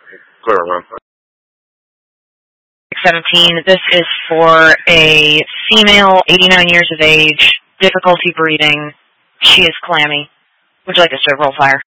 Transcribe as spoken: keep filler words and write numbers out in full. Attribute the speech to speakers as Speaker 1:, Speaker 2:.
Speaker 1: Clear run.
Speaker 2: seventeen, this is for a female, eighty-nine years of age, difficulty breathing. She is clammy. Would you like us to roll fire?